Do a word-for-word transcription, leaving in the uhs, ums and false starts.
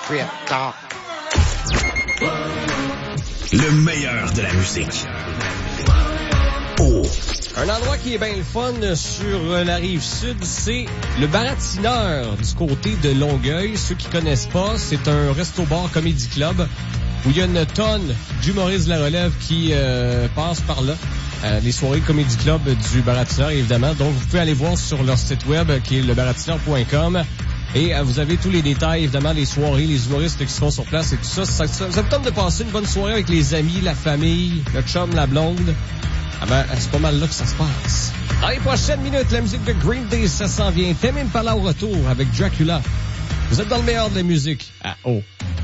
Strip Talk. Le meilleur de la musique. Oh. Un endroit qui est bien le fun sur la rive sud, c'est le Baratineur du côté de Longueuil. Ceux qui connaissent pas, c'est un resto-bar comédie club où il y a une tonne d'humoristes de la relève qui euh, passent par là. Euh, les soirées comédie club du Baratineur, évidemment. Donc, vous pouvez aller voir sur leur site web qui est le baratineur point com. Et euh, vous avez tous les détails, évidemment, les soirées, les humoristes qui seront sur place et tout ça. Ça, ça, ça vous tente de passer une bonne soirée avec les amis, la famille, le chum, la blonde. Ah ben, c'est pas mal là que ça se passe. Dans les prochaines minutes, la musique de Green Day, ça s'en vient. Tame Impala au retour avec Dracula. Vous êtes dans le meilleur de la musique à O.